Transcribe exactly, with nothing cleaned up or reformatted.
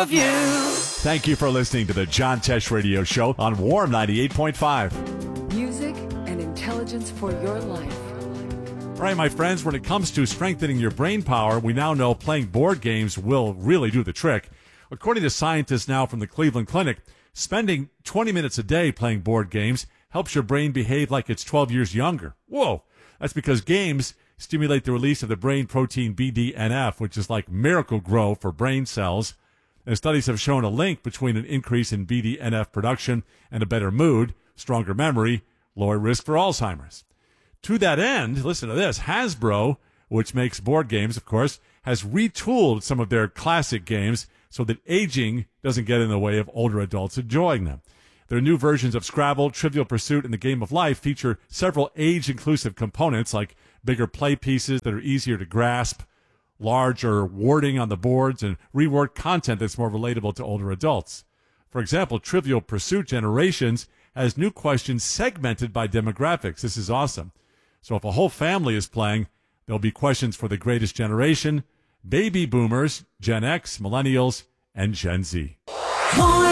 of you. Thank you for listening to the John Tesh Radio Show on Warm ninety-eight point five. Music and intelligence for your life. All right, my friends, when it comes to strengthening your brain power, we now know playing board games will really do the trick. According to scientists now from the Cleveland Clinic, spending twenty minutes a day playing board games helps your brain behave like it's twelve years younger. Whoa! That's because games stimulate the release of the brain protein B D N F, which is like Miracle-Gro for brain cells. And studies have shown a link between an increase in B D N F production and a better mood, stronger memory, lower risk for Alzheimer's. To that end, listen to this, Hasbro, which makes board games, of course, has retooled some of their classic games so that aging doesn't get in the way of older adults enjoying them. Their new versions of Scrabble, Trivial Pursuit, and the Game of Life feature several age-inclusive components like bigger play pieces that are easier to grasp, larger wording on the boards, and reworked content that's more relatable to older adults. For example, Trivial Pursuit Generations has new questions segmented by demographics. This is awesome. So if a whole family is playing, there'll be questions for the greatest generation, baby boomers, Gen X, millennials, and Gen Z. Warm